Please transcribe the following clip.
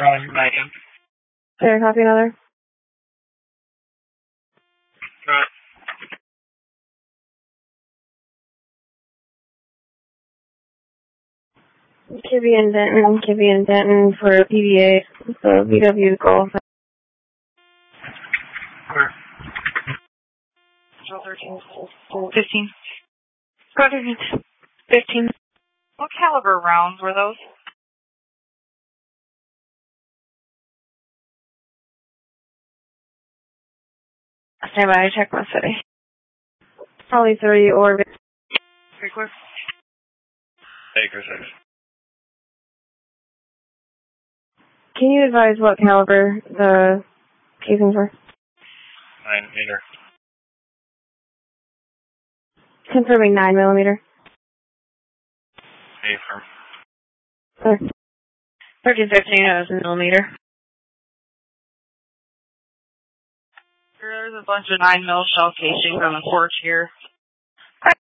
Roger, 9 10. Clear, copy another. Right. Kibby and Denton for PBA. So VW Golf. Where? 15. Roger, 15. What caliber rounds were those? Stand by, check my city. Probably 30 or... Pretty clear. Acre 6. Can you advise what caliber the casings were? 9 meter. Confirming 9mm. Affirm. Sir. 1315 as millimeter. There's a bunch of 9mm shell casings on the porch here.